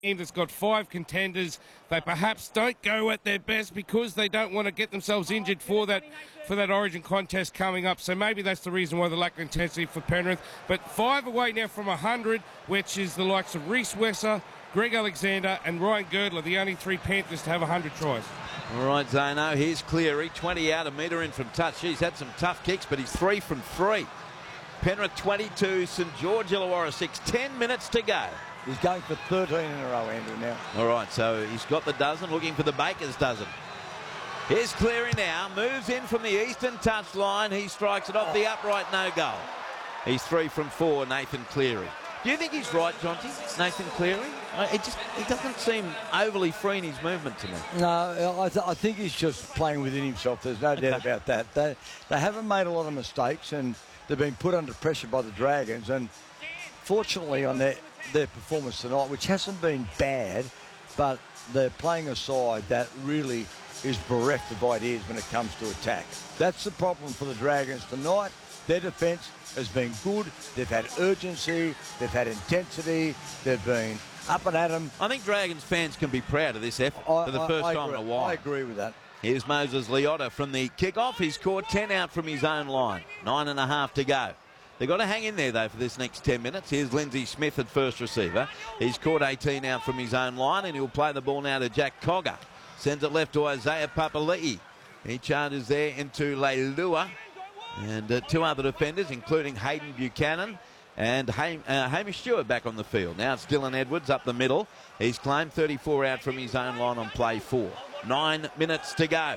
It's got 5 contenders. They perhaps don't go at their best because they don't want to get themselves injured for that Origin contest coming up. So maybe that's the reason why they lack intensity for Penrith. But 5 away now from 100, which is the likes of Reece Wesser, Greg Alexander and Ryan Girdler, the only 3 Panthers to have 100 tries. All right, Zano, here's Cleary, 20 out, a metre in from touch. He's had some tough kicks, but he's 3 from 3. Penrith 22, St George Illawarra 6, 10 minutes to go. He's going for 13 in a row, Andrew, now. All right, so he's got the dozen, looking for the Baker's dozen. Here's Cleary now, moves in from the eastern touchline. He strikes it off the upright, no goal. He's 3 from 4, Nathan Cleary. Do you think he's right, Jonty, Nathan Cleary? He doesn't seem overly free in his movement to me. No, I think he's just playing within himself. There's no doubt about that. They haven't made a lot of mistakes, and they've been put under pressure by the Dragons. And fortunately, on their performance tonight, which hasn't been bad, but they're playing a side that really is bereft of ideas when it comes to attack. That's the problem for the Dragons tonight. Their defence has been good. They've had urgency. They've had intensity. They've been up and at them. I think Dragons fans can be proud of this effort for the first time in a while. I agree with that. Here's Moses Leota from the kick-off. He's scored 10 out from his own line. 9.5 to go. They've got to hang in there, though, for this next 10 minutes. Here's Lindsay Smith at first receiver. He's caught 18 out from his own line, and he'll play the ball now to Jack Cogger. Sends it left to Isaiah Papali'i. He charges there into Leilua. And 2 other defenders, including Hayden Buchanan and Hamish Stewart back on the field. Now it's Dylan Edwards up the middle. He's claimed 34 out from his own line on play 4. 9 minutes to go.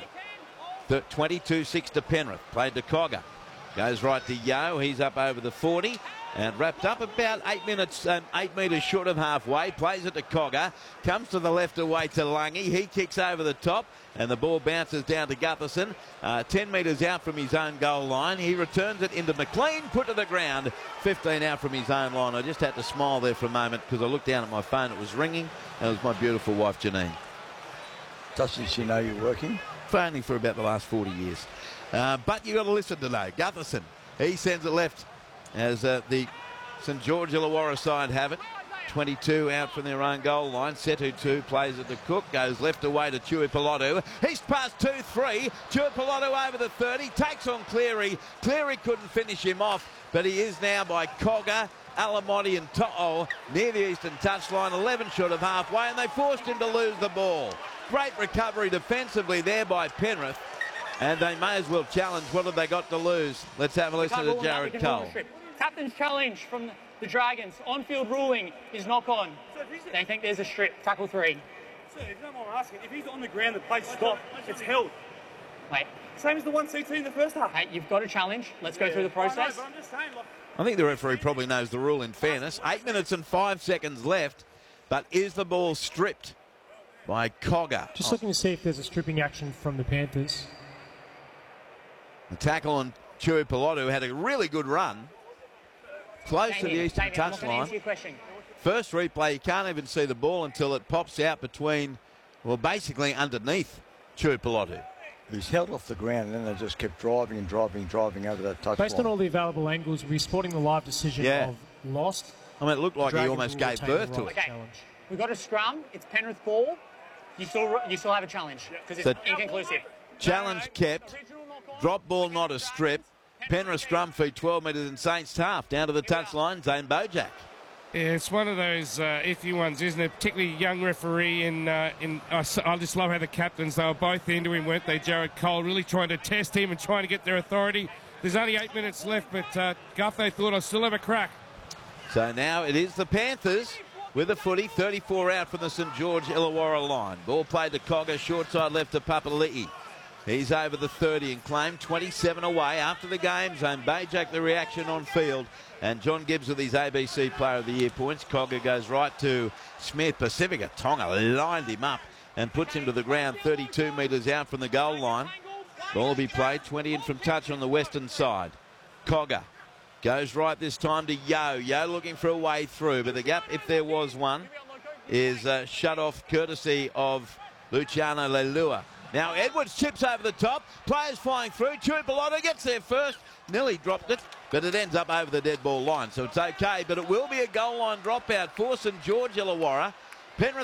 22-6 to Penrith. Played to Cogger. Goes right to Yeo. He's up over the 40 and wrapped up about 8 metres short of halfway. Plays it to Cogger. Comes to the left away to Lungy. He kicks over the top and the ball bounces down to Gutherson. 10 metres out from his own goal line. He returns it into McLean, put to the ground. 15 out from his own line. I just had to smile there for a moment because I looked down at my phone. It was ringing and it was my beautiful wife Janine. Doesn't she know you're working? Only for about the last 40 years. But you've got to listen today. Gutherson, he sends it left as the St George Illawarra side have it. 22 out from their own goal line. Setu 2 plays it to Cook. Goes left away to Tuipulotu. He's past 2-3. Tuipulotu over the 30. Takes on Cleary. Cleary couldn't finish him off, but he is now by Cogger, Alamotti and To'o near the eastern touchline. 11 short of halfway, and they forced him to lose the ball. Great recovery defensively there by Penrith. And they may as well challenge. What have they got to lose? Let's have a listen to Jared Cole. Captain's challenge from the Dragons. On-field ruling is knock on. They think there's a strip. Tackle 3. Sir, if you don't mind asking, if he's on the ground, the play stopped, it's held. Wait. Same as the 1CT in the first half. Hey, you've got a challenge. Let's go through the process. I know, but I'm just saying, I think the referee probably knows the rule in fairness. 8 minutes and 5 seconds left. But is the ball stripped by Cogger? Just looking to see if there's a stripping action from the Panthers. The tackle on Tuipulotu had a really good run. Close to the eastern touchline. First replay, you can't even see the ball until it pops out between, well, basically underneath Tuipulotu. He's held off the ground and then they just kept driving and driving over that touchline. Based on all the available angles, we're spotting the live decision of lost. I mean, it looked like he almost gave birth to it. Okay, we've got a scrum. It's Penrith ball. You still have a challenge because it's inconclusive. Challenge kept. Drop ball, not a strip. Penrith scrum feed 12 metres in Saints half. Down to the touchline, Zane Bojack. Yeah, it's one of those iffy ones, isn't it? Particularly young referee. I just love how the captains, they were both into him, weren't they? Jared Cole really trying to test him and trying to get their authority. There's only 8 minutes left, but Gutho thought, I still have a crack. So now it is the Panthers with a footy. 34 out from the St George Illawarra line. Ball played to Cogger, short side left to Papali'i. He's over the 30 and claimed 27 away. After the game, Zane Bajak, the reaction on field. And John Gibbs with his ABC Player of the Year points. Cogger goes right to Smith. Pacifica Tonga lined him up and puts him to the ground 32 metres out from the goal line. Ball will be played 20 in from touch on the western side. Cogger goes right this time to Yeo. Yeo looking for a way through, but the gap, if there was one, is shut off courtesy of Luciano Leilua. Now Edwards chips over the top. Players flying through. Tuipulotu gets there first. Nearly dropped it, but it ends up over the dead ball line. So it's okay, but it will be a goal line dropout for St George Illawarra. Penrith